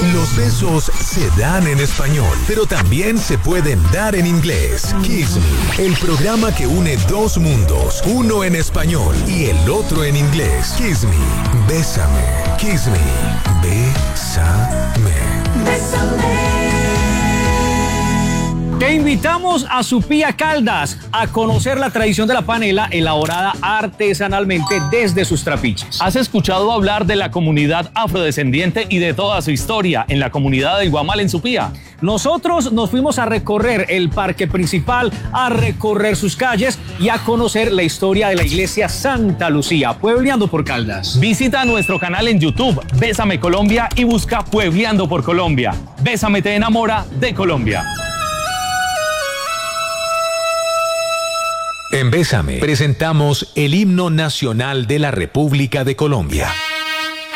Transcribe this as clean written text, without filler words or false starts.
Los besos se dan en español, pero también se pueden dar en inglés. Kiss Me, el programa que une dos mundos, uno en español y el otro en inglés. Kiss Me, bésame. Kiss Me, bésame. Te invitamos a Supía Caldas a conocer la tradición de la panela elaborada artesanalmente desde sus trapiches. ¿Has escuchado hablar de la comunidad afrodescendiente y de toda su historia en la comunidad del Guamal en Supía? Nosotros nos fuimos a recorrer el parque principal, a recorrer sus calles y a conocer la historia de la iglesia Santa Lucía, Puebleando por Caldas. Visita nuestro canal en YouTube, Bésame Colombia, y busca Puebleando por Colombia. Bésame te enamora de Colombia. En Bésame presentamos el himno nacional de la República de Colombia.